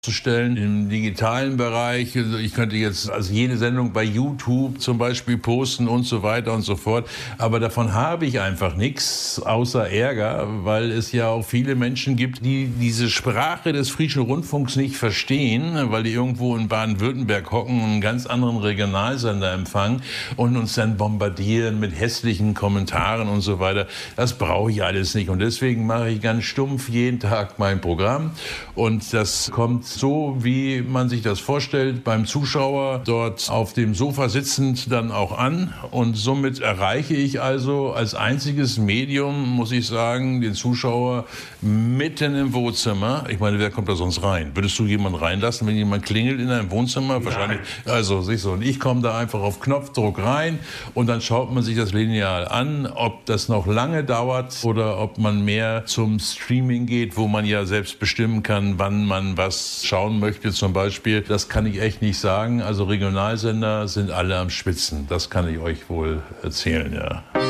zu stellen im digitalen Bereich. Also ich könnte jetzt jede Sendung bei YouTube zum Beispiel posten und so weiter und so fort. Aber davon habe ich einfach nichts außer Ärger, weil es ja auch viele Menschen gibt, die diese Sprache des Friesischen Rundfunks nicht verstehen, weil die irgendwo in Baden-Württemberg hocken und einen ganz anderen Regionalsender empfangen und uns dann bombardieren mit hässlichen Kommentaren und so weiter. Das brauche ich alles nicht. Und deswegen mache ich ganz stumpf jeden Tag mein Programm. Und das kommt so, wie man sich das vorstellt, beim Zuschauer dort auf dem Sofa sitzend dann auch an. Und somit erreiche ich also als einziges Medium, muss ich sagen, den Zuschauer mitten im Wohnzimmer. Ich meine, wer kommt da sonst rein? Würdest du jemanden reinlassen, wenn jemand klingelt in deinem Wohnzimmer? Nein. Wahrscheinlich. Also, siehst du, und ich komme da einfach auf Knopfdruck rein und dann schaut man sich das lineal an, ob das noch lange dauert oder ob man mehr zum Streaming geht, wo man ja selbst bestimmen kann, wann man was schauen möchte zum Beispiel. Das kann ich echt nicht sagen. Also Regionalsender sind alle am Spitzen. Das kann ich euch wohl erzählen, ja.